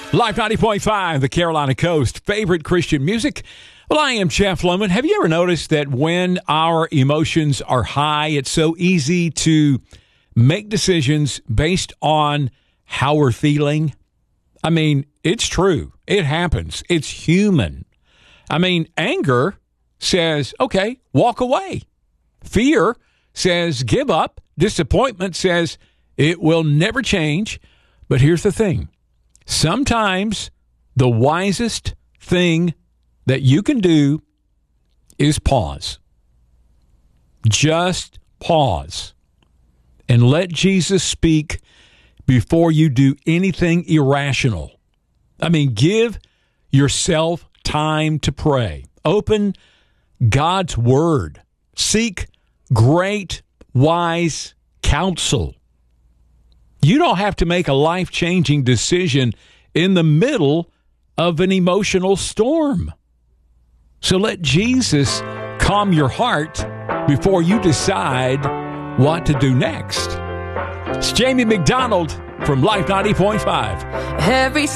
Live 90.5, the Carolina Coast, favorite Christian music. Well, I am Jeff Lohman. Have you ever noticed that when our emotions are high, it's so easy to make decisions based on how we're feeling? I mean, it's true. It happens. It's human. I mean, anger says, okay, walk away. Fear says, give up. Disappointment says, it will never change. But here's the thing. Sometimes the wisest thing that you can do is pause. Just pause and let Jesus speak before you do anything irrational. I mean, give yourself time to pray. Open God's Word. Seek great, wise counsel. You don't have to make a life-changing decision in the middle of an emotional storm. So let Jesus calm your heart before you decide what to do next. It's Jamie McDonald from Life 90.5. Every